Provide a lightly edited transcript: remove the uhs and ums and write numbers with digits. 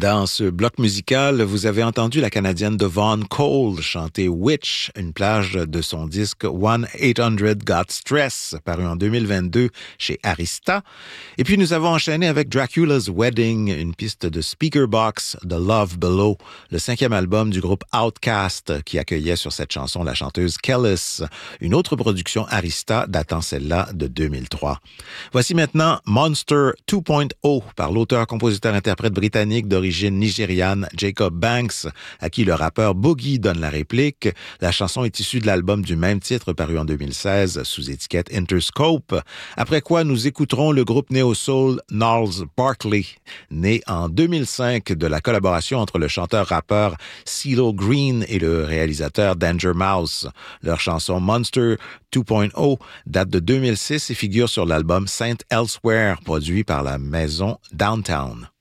Dans ce bloc musical, vous avez entendu la Canadienne Devon Cole chanter Witch, une plage de son disque 1-800 Got Stress, paru en 2022 chez Arista. Et puis nous avons enchaîné avec Dracula's Wedding, une piste de Speakerbox de Love Below, le 5e album du groupe Outkast, qui accueillait sur cette chanson la chanteuse Kellis, une autre production Arista datant celle-là de 2003. Voici maintenant Monster 2.0 par l'auteur-compositeur-interprète britannique d'origine nigériane Jacob Banks, à qui le rappeur Boogie donne la réplique. La chanson est issue de l'album du même titre paru en 2016 sous étiquette Interscope. Après quoi, nous écouterons le groupe néo-soul Gnarls Barkley, né en 2005 de la collaboration entre le chanteur-rappeur CeeLo Green et le réalisateur Danger Mouse. Leur chanson Monster 2.0 date de 2006 et figure sur l'album Saint Elsewhere, produit par la maison Downtown.